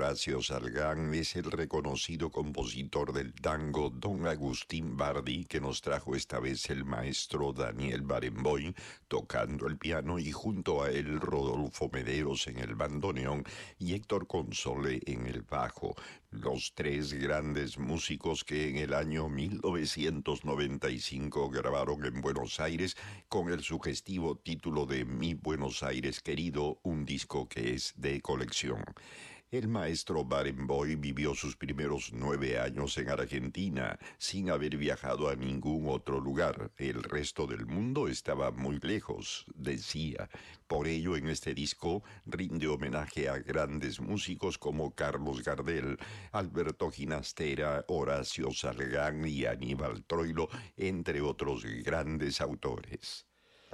Horacio Salgán es el reconocido compositor del tango Don Agustín Bardi, que nos trajo esta vez el maestro Daniel Barenboim tocando el piano y junto a él Rodolfo Mederos en el bandoneón y Héctor Console en el bajo. Los tres grandes músicos que en el año 1995 grabaron en Buenos Aires con el sugestivo título de Mi Buenos Aires Querido, un disco que es de colección. El maestro Barenboim vivió sus primeros 9 años en Argentina, sin haber viajado a ningún otro lugar. El resto del mundo estaba muy lejos, decía. Por ello, en este disco rinde homenaje a grandes músicos como Carlos Gardel, Alberto Ginastera, Horacio Salgán y Aníbal Troilo, entre otros grandes autores.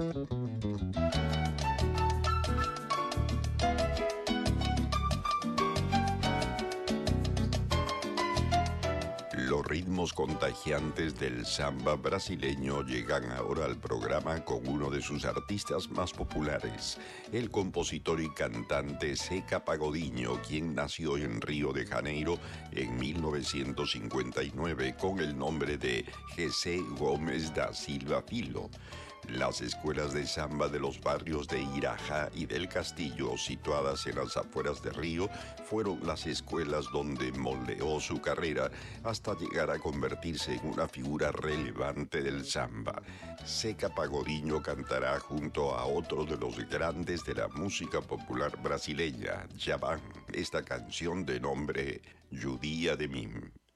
Los ritmos contagiantes del samba brasileño llegan ahora al programa con uno de sus artistas más populares, el compositor y cantante Zeca Pagodinho, quien nació en Río de Janeiro en 1959 con el nombre de José Gómez da Silva Filho. Las escuelas de samba de los barrios de Irajá y del Castillo, situadas en las afueras de Río, fueron las escuelas donde moldeó su carrera hasta llegar a convertirse en una figura relevante del samba. Zeca Pagodinho cantará junto a otro de los grandes de la música popular brasileña, Djavan, esta canción de nombre Judia de Mim.